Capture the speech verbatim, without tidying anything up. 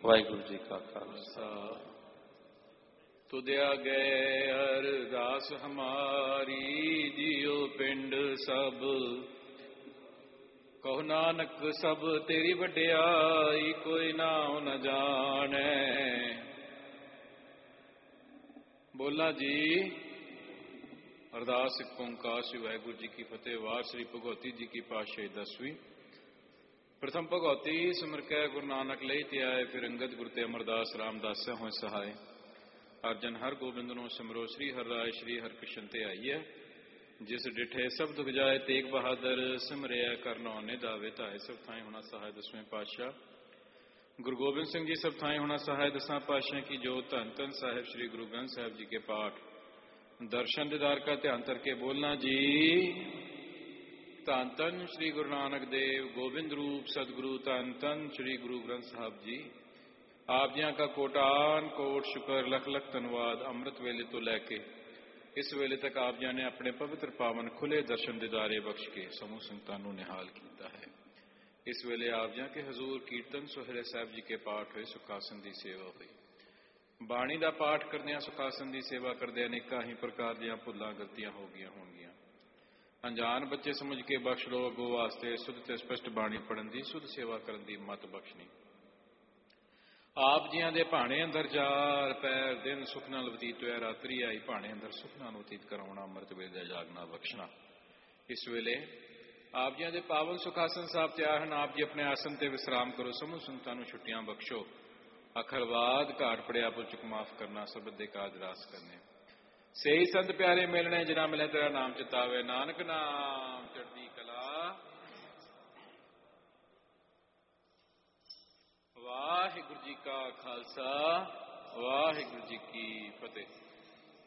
ਵਾਹਿਗੁਰੂ ਜੀ ਕਾ ਖਾਲਸਾ। ਤੁਧਿਆ ਗਏ ਅਰਦਾਸ ਹਮਾਰੀ, ਜਿਉ ਪਿੰਡ ਸਭ ਕਹੋ ਨਾਨਕ ਸਭ ਤੇਰੀ ਵਡਿਆਈ, ਕੋਈ ਨਾਉ ਨ ਜਾਣੈ। ਬੋਲਾਂ ਜੀ। ਅਰਦਾਸ ਇੱਕ ਓਂਕਾਰ ਸ੍ਰੀ ਵਾਹਿਗੁਰੂ ਜੀ ਕੀ ਫਤਿਹ। ਵਾਰ ਸ੍ਰੀ ਭਗਵਤੀ ਜੀ ਕੀ ਪਾਤਸ਼ਾਹੀ ਦਸਵੀਂ। ਪ੍ਰਥਮ ਭਗਵਤੀ ਸਿਮਰ ਕੈ ਗੁਰੂ ਨਾਨਕ ਲਈ ਤੇ ਆਏ, ਫਿਰ ਅੰਗਦ ਗੁਰ ਤੇ ਅਮਰਦਾਸ ਰਾਮਦਾਸ ਹੋਏ ਸਹਾਏ। ਅਰਜਨ ਹਰ ਗੋਬਿੰਦ ਨੂੰ ਸਿਮਰੋ, ਸ੍ਰੀ ਹਰਿ ਰਾਇ ਸ੍ਰੀ ਹਰਿ ਕ੍ਰਿਸ਼ਨ ਤੇ ਆਈਐ। ਜਿਸ ਡਿਠੇ ਸਭ ਦੁਖ ਜਾਏ, ਤੇਗ ਬਹਾਦਰ ਸਿਮਰਿਆ ਕਰਨੋ ਨਿਧਾਵੇ ਧਾਏ। ਸਭ ਥਾਈ ਹੋਣਾ ਸਹਾਇ ਦਸਵੇਂ ਪਾਤਸ਼ਾਹ ਗੁਰੂ ਗੋਬਿੰਦ ਸਿੰਘ ਜੀ, ਸਭ ਥਾਈ ਹੋਣਾ ਸਹਾਇ ਦਸਾਂ ਪਾਤਸ਼ਾਹ ਕੀ ਜੋਤ। ਧੰਨ ਧੰਨ ਸਾਹਿਬ ਸ੍ਰੀ ਗੁਰੂ ਗ੍ਰੰਥ ਸਾਹਿਬ ਜੀ ਕੇ ਪਾਠ ਦਰਸ਼ਨ ਦੀਦਾਰ का ध्यान करके बोलना जी। धन धन श्री गुरु नानक देव गोविंद रूप सदगुरु, धन धन श्री गुरु ग्रंथ साहब जी। आप जियां का कोटान कोट शुक्र, लख लख धन्यवाद। अमृत वेले तो लैके इस वेले तक आप जियां ने अपने पवित्र पावन खुले दर्शन दीदारे बख्श के समूह संगतां नूं निहाल किया है। इस वेले आप जियां के हजूर कीर्तन सोहरे साहब जी के पाठ हुए, सुखासन की सेवा हुई। बाणी का पाठ करदे सुखासन की सेवा करदे अनेकां ही प्रकार ਦੀਆਂ ਭੁੱਲਾਂ ਗਲਤੀਆਂ ਹੋ ਗਈਆਂ ਹੋਣਗੀਆਂ। अनजान बच्चे समझ के बख्श लो, अगों वास्ते शुद्ध ते स्पष्ट बाणी पढ़न की, शुद्ध सेवा करन की मत बख्शनी। आप जियां दे भाणे अंदर चार पैर दिन सुख नाल बतीत होया, रात्रि आई भाणे अंदर सुख नाल बतीत कराउणा, अमृत वेले जागना बख्शना। इस वेले आप जियां दे पावन सुखासन साहब तैयार हैं। आप जी अपने आसन ते विश्राम करो, समूह संगतां नूं छुट्टियां बख्शो। अखरवाद घाट पड़िया पुल चुक माफ करना, सबद दे काज रास करने। सही संत प्यारे मिलने, जिन्हां मिले तेरा नाम चितावे। नानक नाम चढ़दी कला। वाहिगुरू जी का खालसा, वाहिगुरू जी की फतेह।